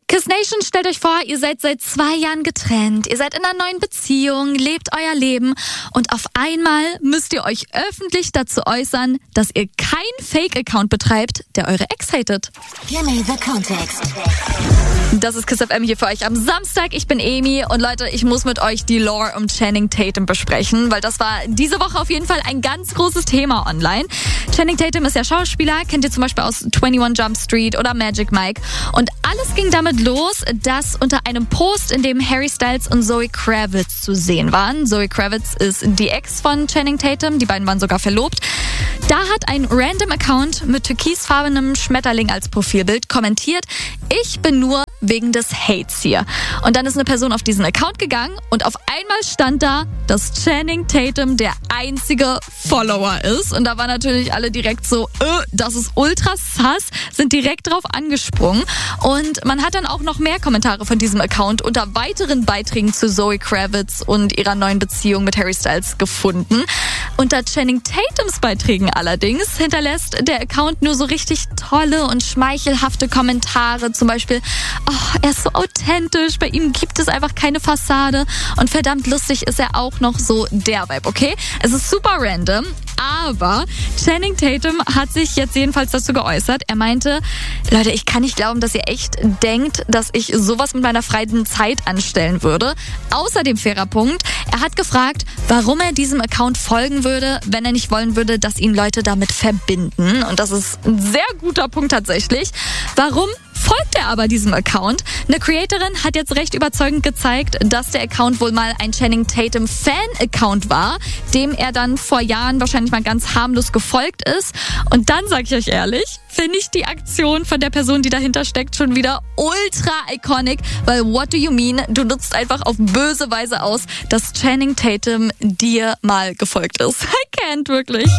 Kiss Nation, stellt euch vor, ihr seid seit 2 Jahren getrennt, ihr seid in einer neuen Beziehung, lebt euer Leben und auf einmal müsst ihr euch öffentlich dazu äußern, dass ihr keinen Fake-Account betreibt, der eure Ex hatet. Gimme the context. Das ist Kiss FM hier für euch am Samstag. Ich bin Amy und Leute, ich muss mit euch die Lore um Channing Tatum besprechen, weil das war diese Woche auf jeden Fall ein ganz großes Thema online. Channing Tatum ist ja Schauspieler, kennt ihr zum Beispiel aus 21 Jump Street oder Magic Mike. Und alles ging damit los, dass unter einem Post, in dem Harry Styles und Zoe Kravitz zu sehen waren. Zoe Kravitz ist die Ex von Channing Tatum, die beiden waren sogar verlobt. Da hat ein random Account mit türkisfarbenem Schmetterling als Profilbild kommentiert: Ich bin nur wegen des Hates hier. Und dann ist eine Person auf diesen Account gegangen und auf einmal stand da, dass Channing Tatum der einzige Follower ist. Und da waren natürlich alle direkt so, das ist ultra sass, sind direkt drauf angesprungen. Und man hat dann auch noch mehr Kommentare von diesem Account unter weiteren Beiträgen zu Zoe Kravitz und ihrer neuen Beziehung mit Harry Styles gefunden. Unter Channing Tatums Beiträgen allerdings hinterlässt der Account nur so richtig tolle und schmeichelhafte Kommentare. Zum Beispiel, er ist so authentisch, bei ihm gibt es einfach keine Fassade und verdammt lustig ist er auch noch, so der Vibe, okay? Es ist super random, aber Channing Tatum hat sich jetzt jedenfalls dazu geäußert. Er meinte: Leute, ich kann nicht glauben, dass ihr echt denkt, dass ich sowas mit meiner freien Zeit anstellen würde. Außerdem, fairer Punkt, er hat gefragt, warum er diesem Account folgen würde, wenn er nicht wollen würde, dass ihn Leute damit verbinden. Und das ist ein sehr guter Punkt tatsächlich. Warum folgt er aber diesem Account? Eine Creatorin hat jetzt recht überzeugend gezeigt, dass der Account wohl mal ein Channing Tatum Fan-Account war, dem er dann vor Jahren wahrscheinlich mal ganz harmlos gefolgt ist. Und dann, sag ich euch ehrlich, finde ich die Aktion von der Person, die dahinter steckt, schon wieder ultra iconic, weil what do you mean? Du nutzt einfach auf böse Weise aus, dass Channing Tatum dir mal gefolgt ist. I can't, wirklich.